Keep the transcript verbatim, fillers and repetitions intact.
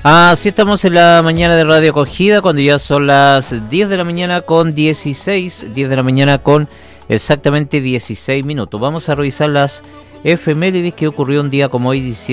Así estamos en la mañana de Radio Acogida, cuando ya son las diez de la mañana con dieciséis, diez de la mañana con exactamente dieciséis minutos. Vamos a revisar las efemérides que ocurrió un día como hoy,